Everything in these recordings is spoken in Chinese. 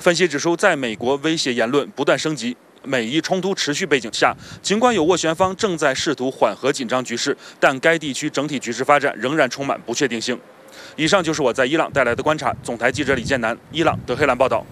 分析指出，在美国威胁言论不断升级、美伊冲突持续背景下，尽管有斡旋方正在试图缓和紧张局势，但该地区整体局势发展仍然充满不确定性。以上就是我在伊朗带来的观察。总台记者李建南，伊朗德黑兰报道。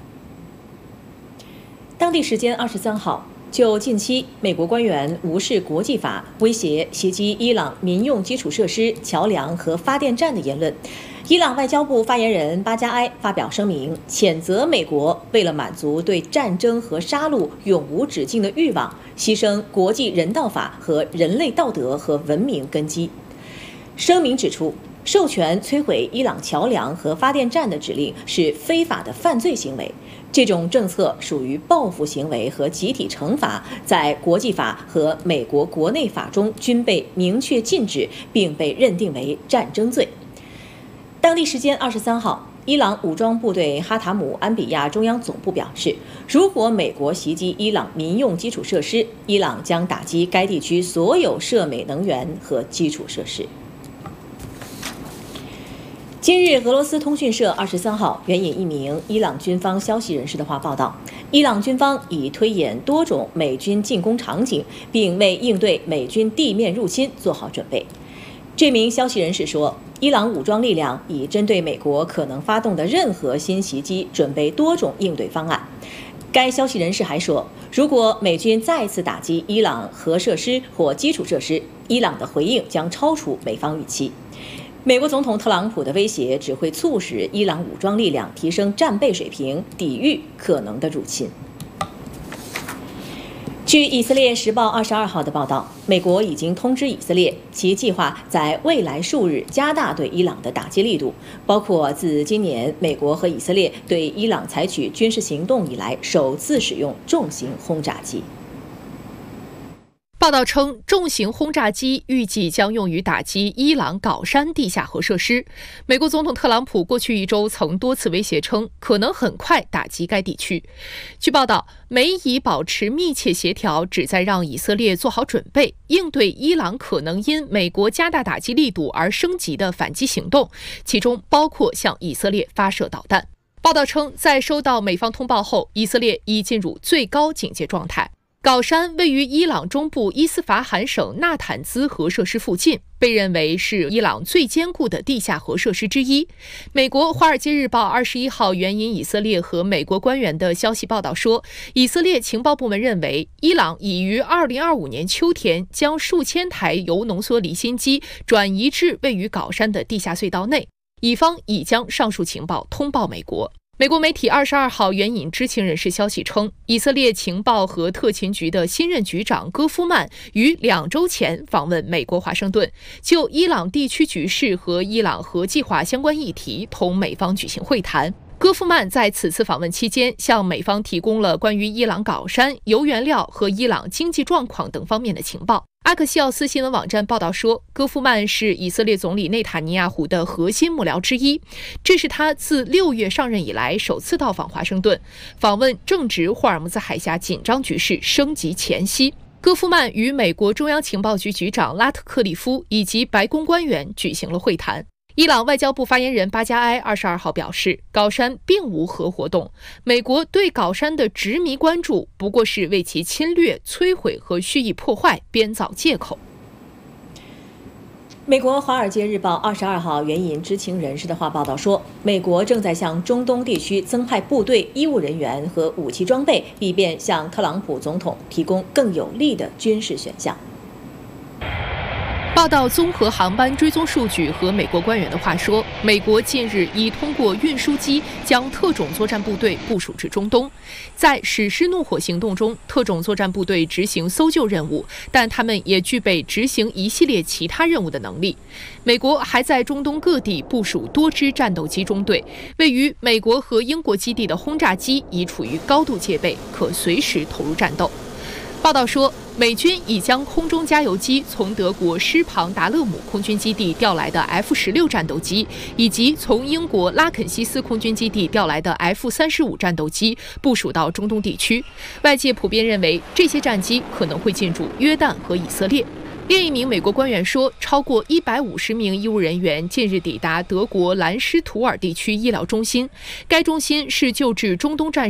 当地时间23号，就近期美国官员无视国际法、威胁袭击伊朗民用基础设施、桥梁和发电站的言论，伊朗外交部发言人巴加埃发表声明，谴责美国为了满足对战争和杀戮永无止境的欲望，牺牲国际人道法和人类道德和文明根基。声明指出，授权摧毁伊朗桥梁和发电站的指令是非法的犯罪行为，这种政策属于报复行为和集体惩罚，在国际法和美国国内法中均被明确禁止，并被认定为战争罪。当地时间23号，伊朗武装部队哈塔姆安比亚中央总部表示，如果美国袭击伊朗民用基础设施，伊朗将打击该地区所有涉美能源和基础设施。今日，俄罗斯通讯社23号援引一名伊朗军方消息人士的话报道，伊朗军方已推演多种美军进攻场景，并为应对美军地面入侵做好准备。这名消息人士说，伊朗武装力量已针对美国可能发动的任何新袭击准备多种应对方案。该消息人士还说，如果美军再次打击伊朗核设施或基础设施，伊朗的回应将超出美方预期。美国总统特朗普的威胁只会促使伊朗武装力量提升战备水平，抵御可能的入侵。据以色列时报22号的报道，美国已经通知以色列，其计划在未来数日加大对伊朗的打击力度，包括自今年美国和以色列对伊朗采取军事行动以来首次使用重型轰炸机。 报道称，重型轰炸机预计将用于打击伊朗镐山地下核设施。美国总统特朗普过去一周曾多次威胁称，可能很快打击该地区。据报道，美以保持密切协调，旨在让以色列做好准备，应对伊朗可能因美国加大打击力度而升级的反击行动，其中包括向以色列发射导弹。报道称，在收到美方通报后，以色列已进入最高警戒状态。镐山位于伊朗中部伊斯法罕省纳坦兹核设施附近，被认为是伊朗最坚固的地下核设施之一。美国《华尔街日报》21号援引以色列和美国官员的消息报道说，以色列情报部门认为，伊朗已于2025年秋天将数千台铀浓缩离心机转移至位于镐山的地下隧道内。以方已将上述情报通报美国。美国媒体22号援引知情人士消息称，以色列情报和特勤局的新任局长戈夫曼于2周前访问美国华盛顿，就伊朗地区局势和伊朗核计划相关议题同美方举行会谈。戈夫曼在此次访问期间向美方提供了关于伊朗镐山、铀原料和伊朗经济状况等方面的情报。阿克西奥斯新闻网站报道说，戈夫曼是以色列总理内塔尼亚胡的核心幕僚之一，这是他自6月上任以来首次到访华盛顿，访问正值霍尔木兹海峡紧张局势升级前夕。戈夫曼与美国中央情报局局长拉特克利夫以及白宫官员举行了会谈。伊朗外交部发言人巴加埃22号表示，镐山并无核活动，美国对镐山的执迷关注不过是为其侵略、摧毁和蓄意破坏编造借口。 美国《华尔街日报》22号援引知情人士的话报道说，美国正在向中东地区增派部队、医务人员和武器装备，以便向特朗普总统提供更有利的军事选项。 报道综合航班追踪数据和美国官员的话说，美国近日已通过运输机将特种作战部队部署至中东。在史诗怒火行动中，特种作战部队执行搜救任务，但他们也具备执行一系列其他任务的能力。美国还在中东各地部署多支战斗机中队，位于美国和英国基地的轰炸机已处于高度戒备，可随时投入战斗。报道说，美军已将空中加油机从德国施庞达勒姆空军基地调来的 F-16战斗机，以及从英国拉肯西斯空军基地调来的 F-35战斗机部署到中东地区。外界普遍认为，这些战机可能会进驻约旦和以色列。另一名美国官员说，超过150名医务人员近日抵达德国兰施图尔地区医疗中心，该中心是救治中东战